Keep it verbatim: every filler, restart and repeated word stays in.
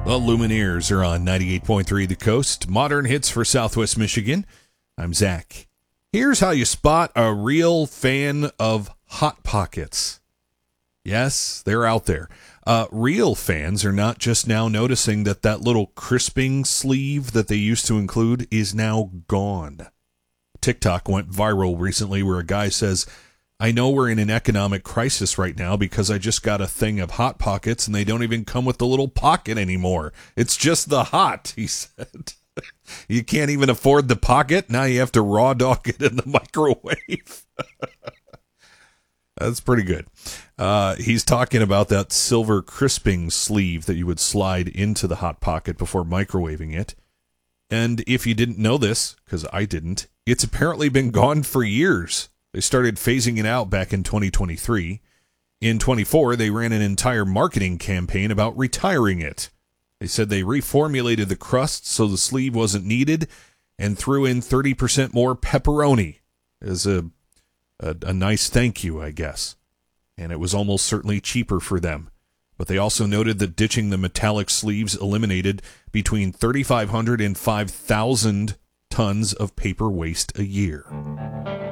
The Lumineers are on ninety-eight point three The Coast. Modern hits for Southwest Michigan. I'm Zach. Here's how you spot a real fan of Hot Pockets. Yes, they're out there. Uh, real fans are not just now noticing that that little crisping sleeve that they used to include is now gone. TikTok went viral recently where a guy says, I know we're in an economic crisis right now because I just got a thing of Hot Pockets and they don't even come with the little pocket anymore. It's just the hot, he said. You can't even afford the pocket. Now you have to raw dog it in the microwave. That's pretty good. Uh, he's talking about that silver crisping sleeve that you would slide into the Hot Pocket before microwaving it. And if you didn't know this, because I didn't, it's apparently been gone for years. They started phasing it out back in twenty twenty-three. In twenty-four, they ran an entire marketing campaign about retiring it. They said they reformulated the crust so the sleeve wasn't needed and threw in thirty percent more pepperoni as a, a, a nice thank you, I guess. And it was almost certainly cheaper for them. But they also noted that ditching the metallic sleeves eliminated between three thousand five hundred and five thousand tons of paper waste a year.